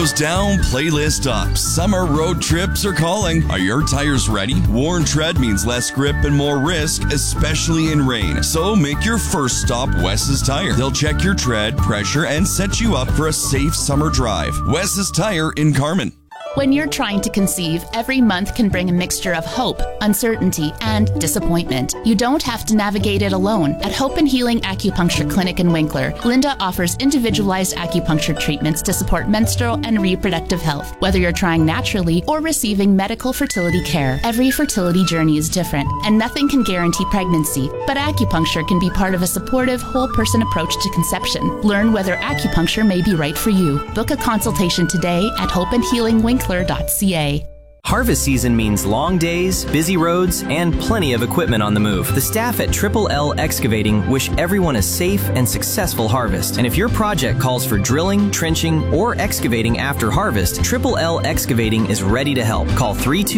Windows down, playlist up. Summer road trips are calling. Are your tires ready? Worn tread means less grip and more risk, especially in rain. So make your first stop Wes's Tire. They'll check your tread, pressure, and set you up for a safe summer drive. Wes's Tire in Carman. When you're trying to conceive, every month can bring a mixture of hope, uncertainty, and disappointment. You don't have to navigate it alone. At Hope and Healing Acupuncture Clinic in Winkler, Linda offers individualized acupuncture treatments to support menstrual and reproductive health. Whether you're trying naturally or receiving medical fertility care, every fertility journey is different, and nothing can guarantee pregnancy. But acupuncture can be part of a supportive, whole-person approach to conception. Learn whether acupuncture may be right for you. Book a consultation today at hopeandhealingwinkler.ca. Harvest season means long days, busy roads, and plenty of equipment on the move. The staff at Triple L Excavating wish everyone a safe and successful harvest. And if your project calls for drilling, trenching, or excavating after harvest, Triple L Excavating is ready to help. Call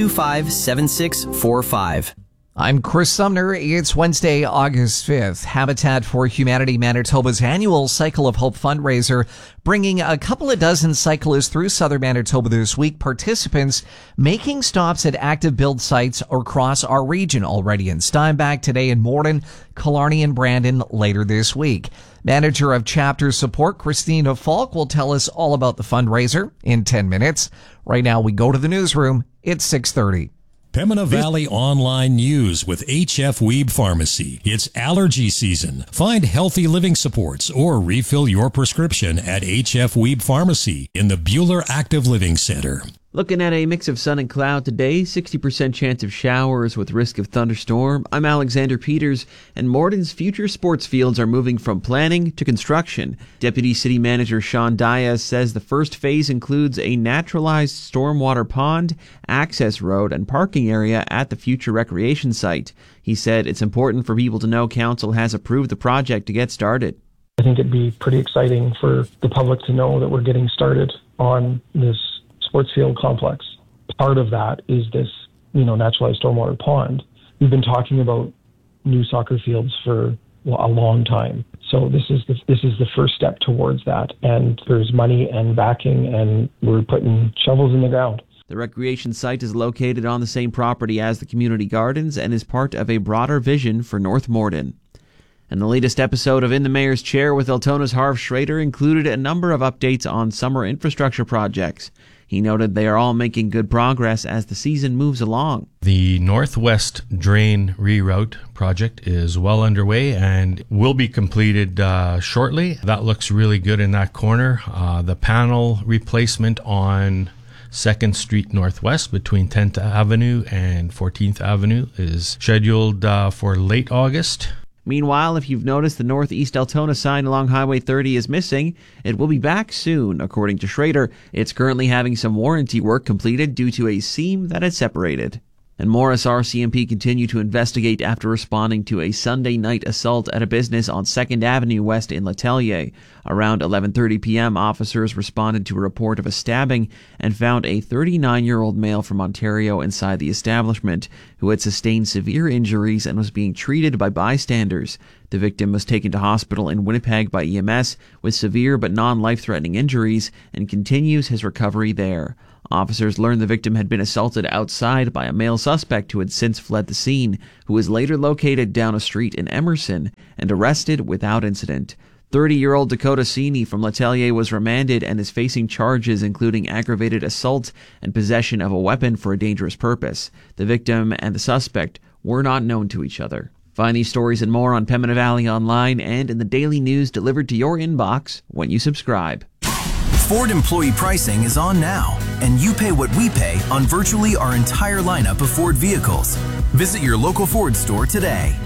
325-7645. I'm Chris Sumner. It's Wednesday, August 5th. Habitat for Humanity Manitoba's annual Cycle of Hope fundraiser, bringing a couple of dozen cyclists through southern Manitoba this week. Participants making stops at active build sites across our region, already in Steinbach, today in Morden, Killarney, and Brandon later this week. Manager of Chapter Support, Christina Falk, will tell us all about the fundraiser in 10 minutes. Right now, we go to the newsroom. It's 6:30. Pembina Valley Online News with HF Weeb Pharmacy. It's allergy season. Find healthy living supports or refill your prescription at HF Weeb Pharmacy in the Bueller Active Living Center. Looking at a mix of sun and cloud today, 60% chance of showers with risk of thunderstorm. I'm Alexander Peters, and Morden's future sports fields are moving from planning to construction. Deputy City Manager Sean Diaz says the first phase includes a naturalized stormwater pond, access road, and parking area at the future recreation site. He said it's important for people to know Council has approved the project to get started. I think it'd be pretty exciting for the public to know that we're getting started on this sports field complex. Part of that is this, naturalized stormwater pond. We've been talking about new soccer fields for a long time. So this is the first step towards that. And there's money and backing, and we're putting shovels in the ground. The recreation site is located on the same property as the community gardens and is part of a broader vision for North Morden. And the latest episode of In the Mayor's Chair with Altona's Harv Schrader included a number of updates on summer infrastructure projects. He noted they are all making good progress as the season moves along. The Northwest Drain Reroute project is well underway and will be completed shortly. That looks really good in that corner. The panel replacement on 2nd Street Northwest between 10th Avenue and 14th Avenue is scheduled for late August. Meanwhile, if you've noticed the Northeast Altona sign along Highway 30 is missing, it will be back soon. According to Schrader, it's currently having some warranty work completed due to a seam that had separated. And Morris RCMP continue to investigate after responding to a Sunday night assault at a business on 2nd Avenue West in Letellier. Around 11:30 p.m., officers responded to a report of a stabbing and found a 39-year-old male from Ontario inside the establishment who had sustained severe injuries and was being treated by bystanders. The victim was taken to hospital in Winnipeg by EMS with severe but non-life-threatening injuries and continues his recovery there. Officers learned the victim had been assaulted outside by a male suspect who had since fled the scene, who was later located down a street in Emerson and arrested without incident. 30-year-old Dakota Sini from Letellier was remanded and is facing charges including aggravated assault and possession of a weapon for a dangerous purpose. The victim and the suspect were not known to each other. Find these stories and more on Pembina Valley Online and in the daily news delivered to your inbox when you subscribe. Ford employee pricing is on now, and you pay what we pay on virtually our entire lineup of Ford vehicles. Visit your local Ford store today.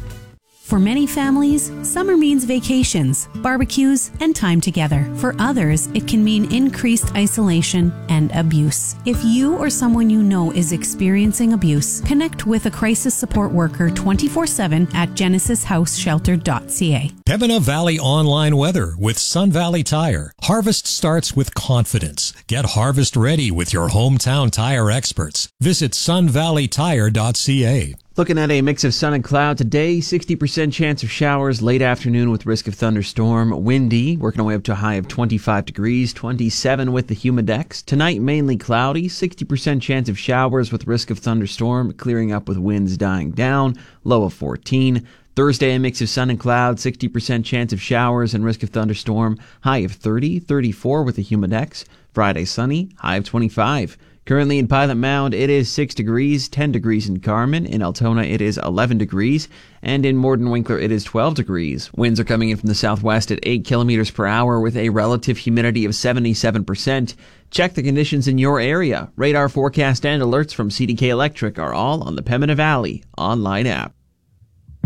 For many families, summer means vacations, barbecues, and time together. For others, it can mean increased isolation and abuse. If you or someone you know is experiencing abuse, connect with a crisis support worker 24/7 at genesishouseshelter.ca. Pembina Valley Online Weather with Sun Valley Tire. Harvest starts with confidence. Get harvest ready with your hometown tire experts. Visit sunvalleytire.ca. Looking at a mix of sun and cloud today, 60% chance of showers late afternoon with risk of thunderstorm. Windy, working our way up to a high of 25 degrees, 27 with the humidex. Tonight, mainly cloudy, 60% chance of showers with risk of thunderstorm, clearing up with winds dying down, low of 14. Thursday, a mix of sun and cloud, 60% chance of showers and risk of thunderstorm, high of 30, 34 with the humidex. Friday, sunny, high of 25. Currently in Pilot Mound, it is 6 degrees, 10 degrees in Carmen. In Altona, it is 11 degrees. And in Morden-Winkler, it is 12 degrees. Winds are coming in from the southwest at 8 kilometers per hour with a relative humidity of 77%. Check the conditions in your area. Radar forecast and alerts from CDK Electric are all on the Pembina Valley online app.